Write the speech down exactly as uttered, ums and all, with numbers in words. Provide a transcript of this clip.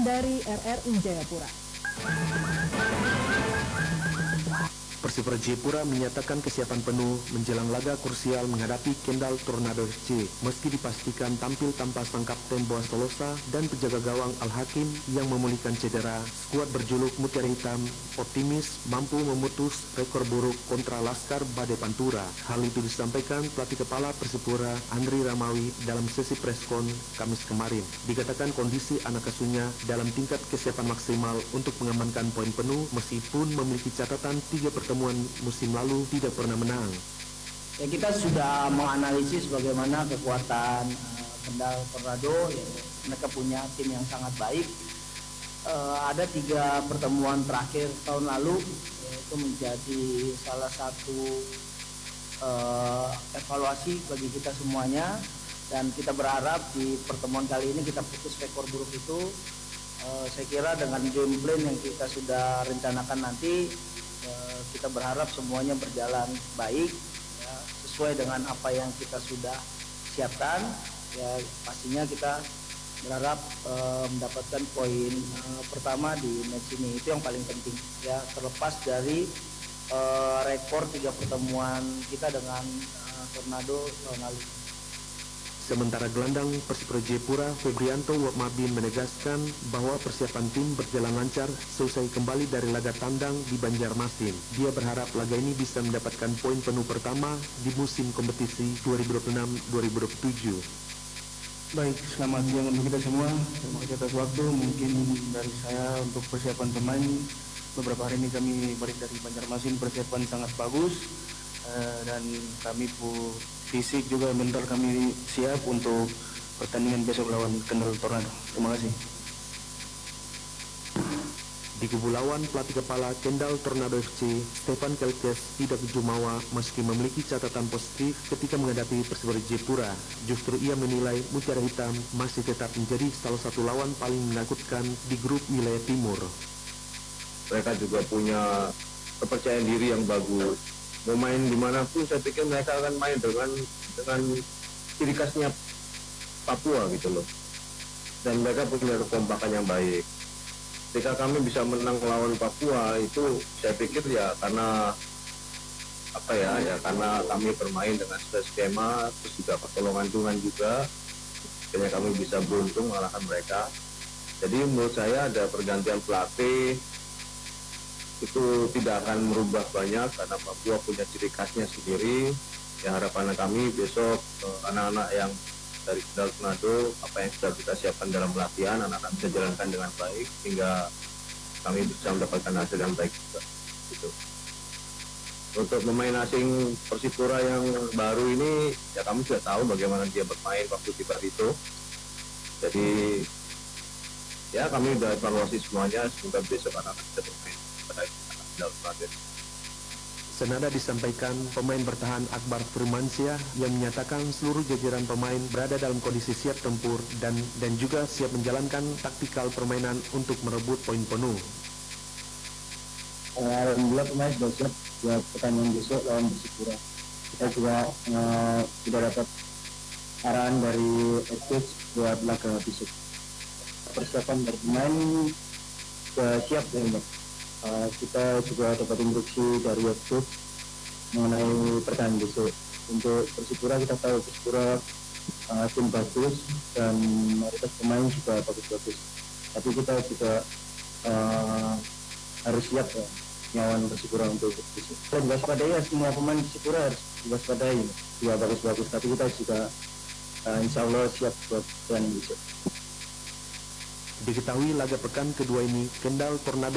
dari R R I Jayapura. Persipura Jayapura menyatakan kesiapan penuh menjelang laga krusial menghadapi Kendal Tornado F C. Meski dipastikan tampil tanpa sang kapten Boas Tolosa dan penjaga gawang Al-Hakim yang memulihkan cedera, skuad berjuluk Mutiara Hitam optimis mampu memutus rekor buruk kontra Laskar Bade Pantura. Hal itu disampaikan pelatih kepala Persipura Andri Ramawi dalam sesi preskon Kamis kemarin. Dikatakan kondisi anak asuhnya dalam tingkat kesiapan maksimal untuk mengamankan poin penuh meskipun memiliki catatan tiga pertandingan pertemuan musim lalu tidak pernah menang. Ya, kita sudah menganalisis bagaimana kekuatan uh, Kendal Tornado. Ya, mereka punya tim yang sangat baik. Uh, ada tiga pertemuan terakhir tahun lalu, yaitu menjadi salah satu uh, evaluasi bagi kita semuanya. Dan kita berharap di pertemuan kali ini kita putus rekor buruk itu. Uh, saya kira dengan game plan yang kita sudah rencanakan nanti, kita berharap semuanya berjalan baik ya, sesuai dengan apa yang kita sudah siapkan. Ya, pastinya kita berharap e, mendapatkan poin e, pertama di match ini, itu yang paling penting ya, terlepas dari e, rekor tiga pertemuan kita dengan e, Tornado tahun lalu. Sementara gelandang Persipura Jayapura Febrianto Wokmabin menegaskan bahwa persiapan tim berjalan lancar selesai kembali dari laga tandang di Banjarmasin. Dia berharap laga ini bisa mendapatkan poin penuh pertama di musim kompetisi dua ribu dua puluh enam dua ribu dua puluh tujuh. Baik, selamat siang untuk kita semua. Terima kasih atas waktu. Mungkin dari saya untuk persiapan pemain, beberapa hari ini kami balik dari Banjarmasin, persiapan sangat bagus. Uh, dan kami pun fisik juga mental kami siap untuk pertandingan besok lawan Kendal Tornado. Terima kasih. Di kubu lawan, pelatih kepala Kendal Tornado F C Stefan Kelkes tidak jumawa meski memiliki catatan positif ketika menghadapi Persipura Jayapura. Justru ia menilai Mutiara Hitam masih tetap menjadi salah satu lawan paling menakutkan di grup wilayah timur. Mereka juga punya kepercayaan diri yang bagus. Mau main dimanapun saya pikir mereka akan main dengan dengan ciri khasnya Papua gitu loh, dan mereka punya kekompakan yang baik. Ketika kami bisa menang melawan Papua itu saya pikir ya karena apa ya ya karena kami bermain dengan skema, terus juga pertolongan Tuhan juga, akhirnya kami bisa beruntung mengalahkan mereka. Jadi menurut saya ada pergantian pelatih itu tidak akan merubah banyak karena Papua punya ciri khasnya sendiri. Ya, harapan kami besok anak-anak yang dari Kendal Tornado, apa yang sudah kita siapkan dalam latihan, anak-anak bisa jalankan dengan baik sehingga kami bisa mendapatkan hasil yang baik juga. Gitu. Untuk pemain asing Persipura yang baru ini, ya kami sudah tahu bagaimana dia bermain waktu di Barito. Jadi ya kami sudah evaluasi semuanya, semoga besok anak-anak bisa bermain. Senada disampaikan pemain bertahan Akbar Firmansyah yang menyatakan seluruh jajaran pemain berada dalam kondisi siap tempur dan dan juga siap menjalankan taktikal permainan untuk merebut poin penuh. Alhamdulillah pemain sudah siap buat pertandingan besok lawan Persipura. Kita juga uh, sudah dapat arahan dari coach buat laga besok. Persiapan dari pemain sudah siap ya, Mbak. Uh, kita juga dapat instruksi dari coach mengenai pertandingan besok. Untuk Persipura kita tahu Persipura uh, tim bagus dan mayoritas pemain juga bagus-bagus. Tapi kita juga uh, harus siap ya nyawan Persipura untuk besok. Kita diwaspadai ya, semua pemain Persipura harus diwaspadai. Juga bagus-bagus, tapi kita juga uh, insya Allah siap buat pertandingan besok. Diketahui laga pekan kedua ini Kendal Tornado